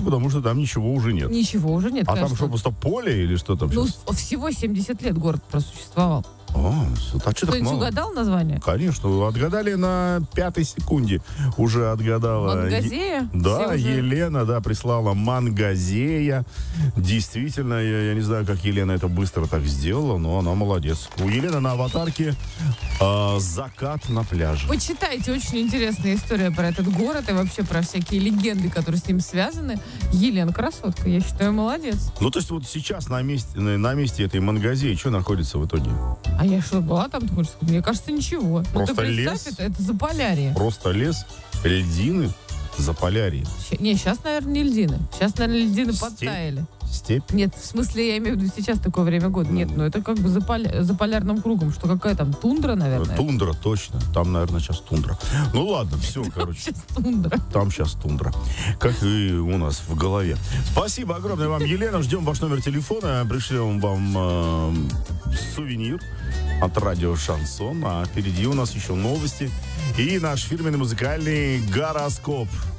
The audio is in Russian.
потому что там ничего уже нет. Ничего уже нет, А конечно. там что, просто поле или что там Ну, сейчас? всего 70 лет город просуществовал. А что так Кто-нибудь мало? угадал название? Конечно, отгадали на 5-й секунде. Уже отгадала. Мангазея? Да, Все уже- Елена, да, прислала Мангазея. Действительно, я не знаю, как Елена это быстро так сделала, но она молодец. У Елены на аватарке закат на пляже. Почитайте, очень интересная история про этот город и вообще про всякие легенды, которые с ним связаны. Елена красотка, я считаю, молодец. Ну, то есть вот сейчас на месте этой Мангазеи что находится в итоге? А я что, была там, ты хочешь сказать? Мне кажется, ничего. Ну, Просто ты представь, лес? это Заполярье. Просто лес, льдины, Заполярье, Не, сейчас, наверное, не льдины. Сейчас, наверное, льдины Степь. подтаяли. степь. Нет, в смысле, я имею в виду сейчас такое время года. Нет, ну это как бы за полярным кругом. Что, какая там тундра, наверное? Тундра, точно. Там, наверное, сейчас тундра. Ну ладно, все, короче. Сейчас тундра. Там сейчас тундра. Как и у нас в голове. Спасибо огромное вам, Елена. Ждем ваш номер телефона. Пришлем вам сувенир от радио Шансон. А впереди у нас еще новости и наш фирменный музыкальный гороскоп.